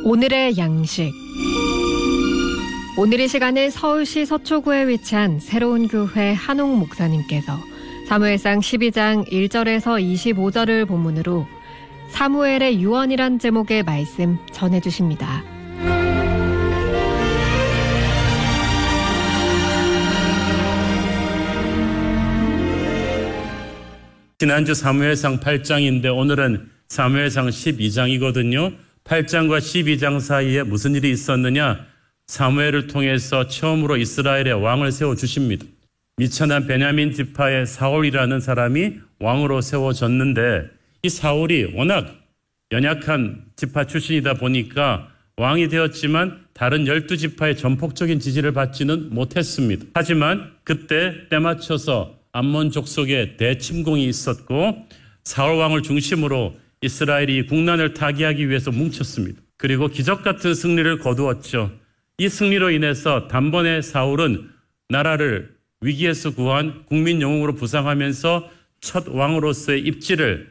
오늘의 양식. 오늘 이 시간에 서울시 서초구에 위치한 새로운 교회 한옥 목사님께서 사무엘상 12장 1절에서 25절을 본문으로 사무엘의 유언이란 제목의 말씀 전해주십니다. 지난주 사무엘상 8장인데 오늘은 사무엘상 12장이거든요. 8장과 12장 사이에 무슨 일이 있었느냐? 사무엘을 통해서 처음으로 이스라엘의 왕을 세워주십니다. 미천한 베냐민 지파의 사울이라는 사람이 왕으로 세워졌는데 이 사울이 워낙 연약한 지파 출신이다 보니까 왕이 되었지만 다른 12지파의 전폭적인 지지를 받지는 못했습니다. 하지만 그때 때맞춰서 암몬 족속의 대침공이 있었고 사울 왕을 중심으로 이스라엘이 국난을 타개하기 위해서 뭉쳤습니다. 그리고 기적 같은 승리를 거두었죠. 이 승리로 인해서 단번에 사울은 나라를 위기에서 구한 국민 영웅으로 부상하면서 첫 왕으로서의 입지를